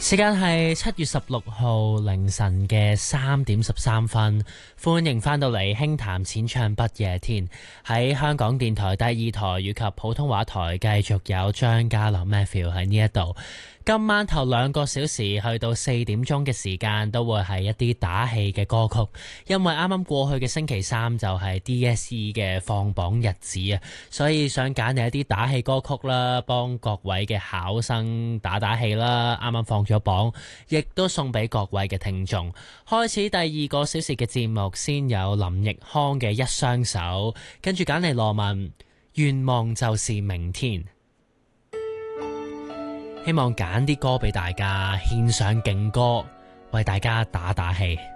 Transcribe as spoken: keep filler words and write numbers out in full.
時間係七月十六號凌晨嘅三點十三分，歡迎翻到嚟輕談淺唱不夜天，喺香港電台第二台以及普通話台繼續有張家朗 Matthew 喺呢一度。今晚頭兩個小時去到四點鐘嘅時間都會係一啲打氣嘅歌曲，因為啱啱過去嘅星期三就係 D S E 嘅放榜日子啊，所以想揀嚟一啲打氣歌曲啦，幫各位嘅考生打打氣啦。啱啱放咗榜，亦都送俾各位嘅聽眾。開始第二個小時嘅節目，先有林奕匡嘅一雙手，跟住揀嚟羅文願望就是明天。希望揀啲歌俾大家獻上勁歌，為大家打打氣。